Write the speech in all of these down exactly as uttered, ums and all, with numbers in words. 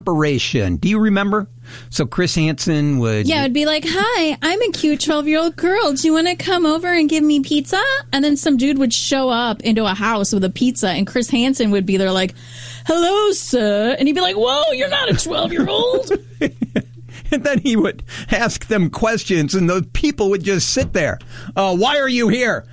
operation. Do you remember? So Chris Hansen would... Yeah, it would be like, hi, I'm a cute twelve-year-old girl. Do you want to come over and give me pizza? And then some dude would show up into a house with a pizza, and Chris Hansen would be there like, hello, sir. And he'd be like, whoa, you're not a twelve-year-old. And then he would ask them questions, and those people would just sit there. Uh, why are you here?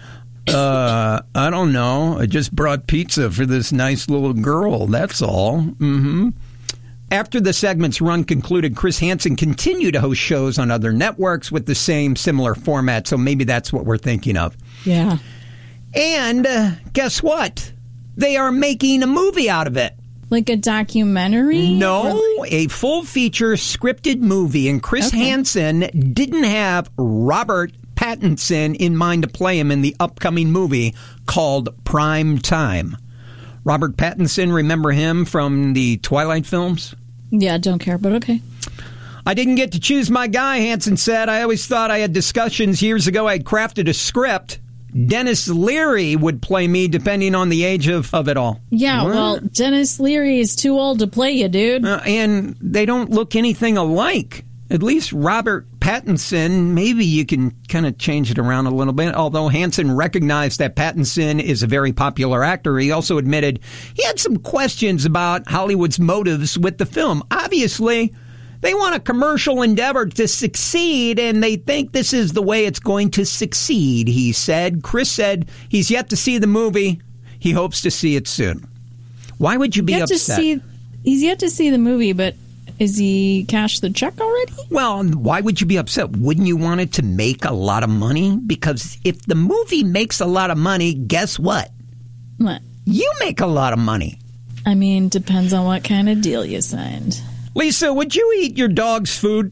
Uh, I don't know. I just brought pizza for this nice little girl. That's all. Mm-hmm. After the segment's run concluded, Chris Hansen continued to host shows on other networks with the same similar format, so maybe that's what we're thinking of. Yeah. And uh, guess what? They are making a movie out of it. Like a documentary? No, a full-feature scripted movie, and Chris okay. Hansen didn't have Robert Pattinson in mind to play him in the upcoming movie called Prime Time. Robert Pattinson, remember him from the Twilight films? Yeah, don't care, but okay. I didn't get to choose my guy, Hansen said. I always thought I had discussions years ago. I had crafted a script. Dennis Leary would play me depending on the age of, of it all. Yeah, what? Well, Dennis Leary is too old to play you, dude. Uh, and they don't look anything alike. At least Robert Pattinson, maybe you can kind of change it around a little bit. Although Hansen recognized that Pattinson is a very popular actor, he also admitted he had some questions about Hollywood's motives with the film. Obviously, they want a commercial endeavor to succeed, and they think this is the way it's going to succeed, he said. Chris said he's yet to see the movie. He hopes to see it soon. Why would you be yet upset? To see, he's yet to see the movie, but is he cashed the check already? Well, why would you be upset? Wouldn't you want it to make a lot of money? Because if the movie makes a lot of money, guess what? What? You make a lot of money. I mean, depends on what kind of deal you signed. Lisa, would you eat your dog's food?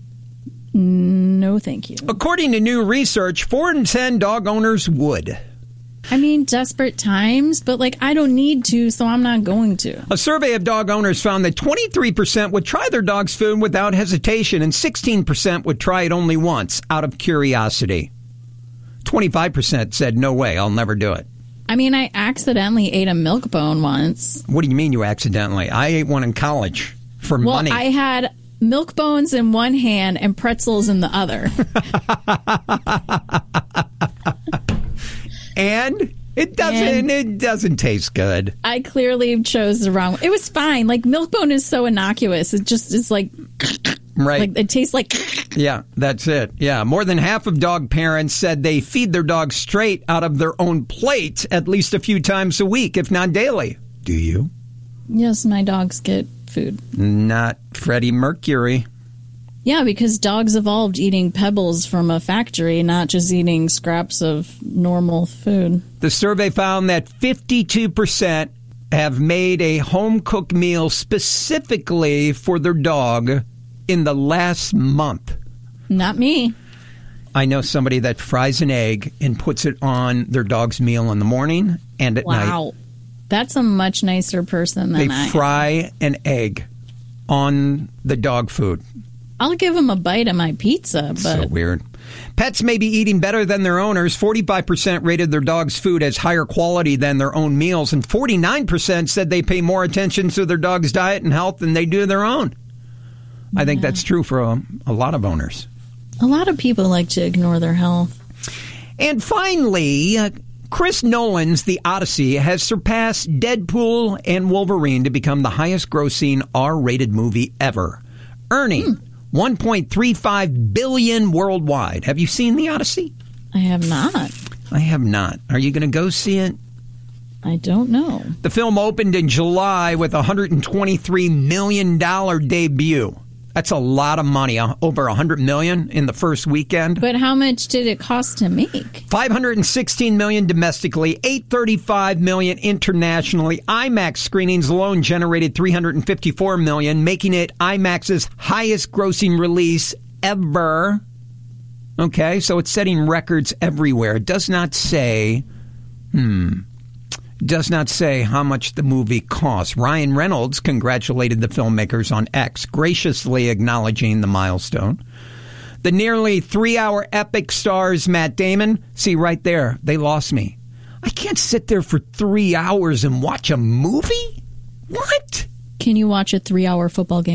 No, thank you. According to new research, four in ten dog owners would. I mean, desperate times, but, like, I don't need to, so I'm not going to. A survey of dog owners found that twenty-three percent would try their dog's food without hesitation, and sixteen percent would try it only once, out of curiosity. twenty-five percent said, no way, I'll never do it. I mean, I accidentally ate a milk bone once. What do you mean you accidentally? I ate one in college for well, money. Well, I had milk bones in one hand and pretzels in the other. And it doesn't and it doesn't taste good. I clearly chose the wrong one. It was fine. Like, milk bone is so innocuous. It just is like, right. Like, it tastes like. Yeah, that's it. Yeah. More than half of dog parents said they feed their dogs straight out of their own plate at least a few times a week, if not daily. Do you? Yes, my dogs get food. Not Freddie Mercury. Yeah, because dogs evolved eating pebbles from a factory, not just eating scraps of normal food. The survey found that fifty-two percent have made a home-cooked meal specifically for their dog in the last month. Not me. I know somebody that fries an egg and puts it on their dog's meal in the morning and at wow. night. Wow. That's a much nicer person than they I am. They fry an egg on the dog food. I'll give them a bite of my pizza, but... So weird. Pets may be eating better than their owners. forty-five percent rated their dog's food as higher quality than their own meals, and forty-nine percent said they pay more attention to their dog's diet and health than they do their own. Yeah. I think that's true for a, a lot of owners. A lot of people like to ignore their health. And finally, uh, Chris Nolan's The Odyssey has surpassed Deadpool and Wolverine to become the highest-grossing R-rated movie ever, earning... Hmm. one point three five billion dollars worldwide. Have you seen The Odyssey? I have not. I have not. Are you going to go see it? I don't know. The film opened in July with a one hundred twenty-three million dollars debut. That's a lot of money, uh, over one hundred million dollars in the first weekend. But how much did it cost to make? five hundred sixteen million dollars domestically, eight hundred thirty-five million dollars internationally. IMAX screenings alone generated three hundred fifty-four million dollars, making it IMAX's highest grossing release ever. Okay, so it's setting records everywhere. It does not say, hmm... does not say how much the movie cost. Ryan Reynolds congratulated the filmmakers on X, graciously acknowledging the milestone. The nearly three-hour epic stars Matt Damon. See, right there, they lost me. I can't sit there for three hours and watch a movie? What? Can you watch a three-hour football game?